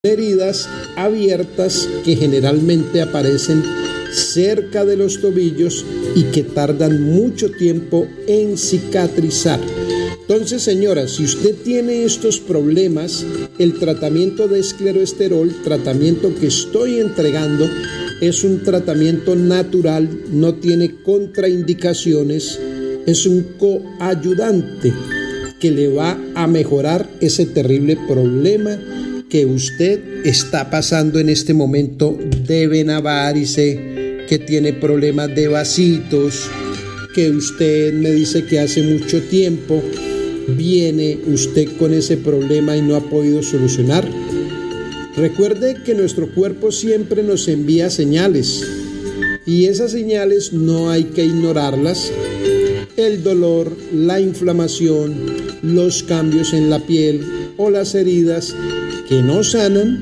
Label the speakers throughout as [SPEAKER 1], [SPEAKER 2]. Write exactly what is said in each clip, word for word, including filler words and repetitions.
[SPEAKER 1] heridas abiertas que generalmente aparecen cerca de los tobillos y que tardan mucho tiempo en cicatrizar. Entonces, señora, si usted tiene estos problemas, el tratamiento de escleroesterol, tratamiento que estoy entregando, es un tratamiento natural, no tiene contraindicaciones, es un coayudante que le va a mejorar ese terrible problema que usted está pasando en este momento de vena varice, que tiene problemas de vasitos, que usted me dice que hace mucho tiempo viene usted con ese problema y no ha podido solucionar. Recuerde que nuestro cuerpo siempre nos envía señales y esas señales no hay que ignorarlas. El dolor, la inflamación, los cambios en la piel o las heridas que no sanan,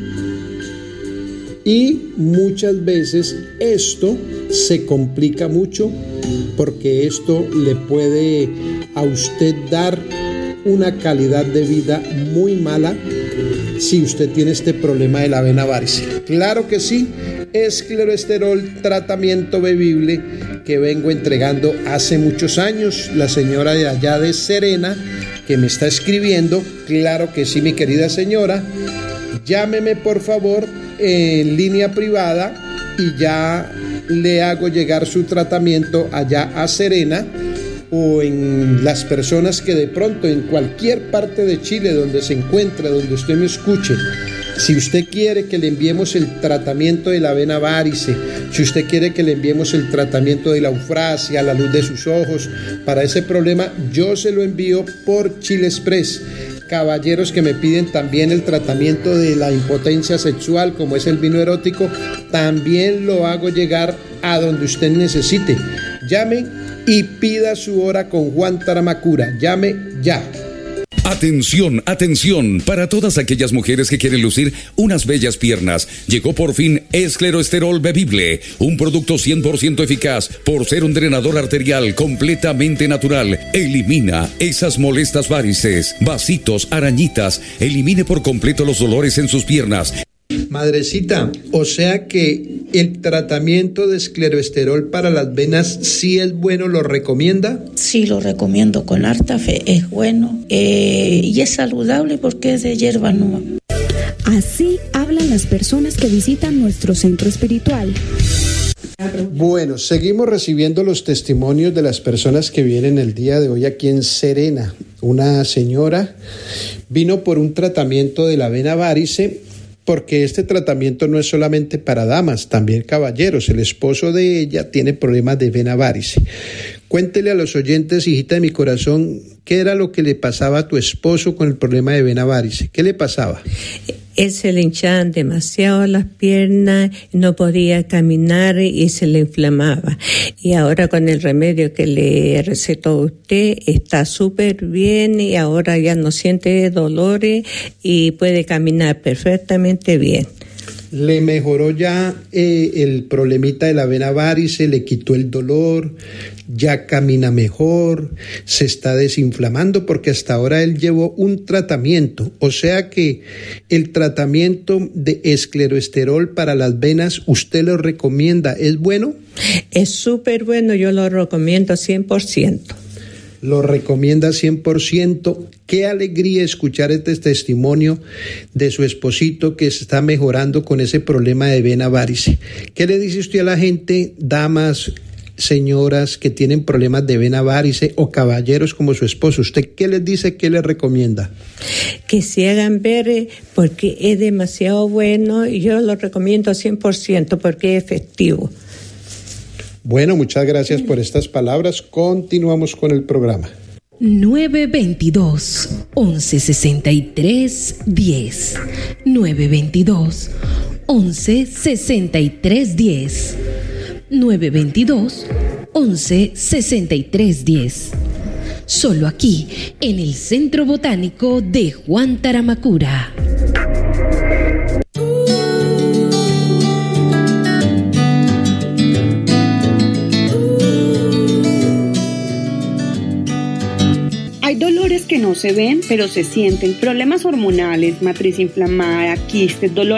[SPEAKER 1] y muchas veces esto se complica mucho porque esto le puede a usted dar una calidad de vida muy mala si usted tiene este problema de la vena varice. Claro que sí, escleroesterol, tratamiento bebible que vengo entregando hace muchos años. La señora de allá de Serena que me está escribiendo, claro que sí, mi querida señora, llámeme por favor en línea privada y ya le hago llegar su tratamiento allá a Serena, o en las personas que de pronto en cualquier parte de Chile donde se encuentre, donde usted me escuche, si usted quiere que le enviemos el tratamiento de la vena varice, si usted quiere que le enviemos el tratamiento de la eufrasia, la luz de sus ojos, para ese problema yo se lo envío por Chile Express. Caballeros que me piden también el tratamiento de la impotencia sexual, como es el vino erótico, también lo hago llegar a donde usted necesite. Llame y pida su hora con Juan Taramacura. Llame ya.
[SPEAKER 2] Atención, atención, para todas aquellas mujeres que quieren lucir unas bellas piernas, llegó por fin Escleroesterol Bebible, un producto cien por ciento eficaz por ser un drenador arterial completamente natural. Elimina esas molestas varices, vasitos, arañitas, elimine por completo los dolores en sus piernas.
[SPEAKER 1] Madrecita, o sea que el tratamiento de escleroesterol para las venas sí es bueno, ¿lo recomienda?
[SPEAKER 3] Sí, lo recomiendo con harta fe, es bueno eh, y es saludable porque es de hierba nueva.
[SPEAKER 4] Así hablan las personas que visitan nuestro centro espiritual.
[SPEAKER 1] Bueno, seguimos recibiendo los testimonios de las personas que vienen el día de hoy aquí en Serena. Una señora vino por un tratamiento de la vena varice, porque este tratamiento no es solamente para damas, también caballeros. El esposo de ella tiene problemas de vena varice. Cuéntele a los oyentes, hijita de mi corazón, ¿qué era lo que le pasaba a tu esposo con el problema de vena varice? ¿Qué le pasaba?
[SPEAKER 5] Él se le hinchaban demasiado las piernas, no podía caminar y se le inflamaba. Y ahora con el remedio que le recetó usted, está súper bien y ahora ya no siente dolores y puede caminar perfectamente bien.
[SPEAKER 1] ¿Le mejoró ya eh, el problemita de la vena varice? ¿Le quitó el dolor? ¿Ya camina mejor? ¿Se está desinflamando? Porque hasta ahora él llevó un tratamiento. O sea que el tratamiento de escleroesterol para las venas, ¿usted lo recomienda? ¿Es bueno?
[SPEAKER 5] Es súper bueno, yo lo recomiendo cien por ciento.
[SPEAKER 1] Lo recomienda cien por ciento. Qué alegría escuchar este testimonio de su esposito que se está mejorando con ese problema de vena varice. ¿Qué le dice usted a la gente, damas, señoras que tienen problemas de vena varice o caballeros como su esposo? ¿Usted qué les dice, qué les recomienda?
[SPEAKER 5] Que se hagan ver porque es demasiado bueno y yo lo recomiendo cien por ciento porque es efectivo.
[SPEAKER 1] Bueno, muchas gracias por estas palabras. Continuamos con el programa.
[SPEAKER 4] nueve veintidós, once sesenta y tres, diez. nueve veintidós, once sesenta y tres, diez. nueve veintidós, once sesenta y tres, diez. Solo aquí, en el Centro Botánico de Juan Taramacura.
[SPEAKER 6] Hay dolores que nos se ven, pero se sienten. Problemas hormonales, matriz inflamada, quistes, dolores